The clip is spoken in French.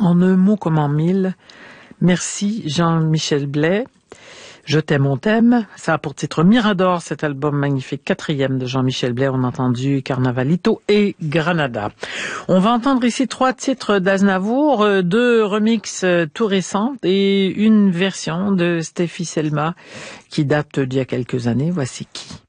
En un mot comme en mille, merci Jean-Michel Blais. Je t'aime, on t'aime. Ça a pour titre Mirador, cet album magnifique, 4e de Jean-Michel Blais. On a entendu Carnavalito et Granada. On va entendre ici 3 titres d'Aznavour, 2 remixes tout récents et une version de Steffi Selma qui date d'il y a quelques années. Voici qui.